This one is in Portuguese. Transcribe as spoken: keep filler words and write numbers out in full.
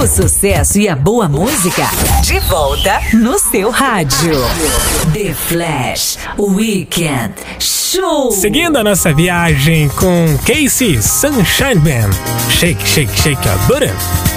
O sucesso e a boa música de volta no seu rádio. The Flash Weekend Show. Seguindo a nossa viagem com Casey Sunshine Band. Shake, shake, shake your booty.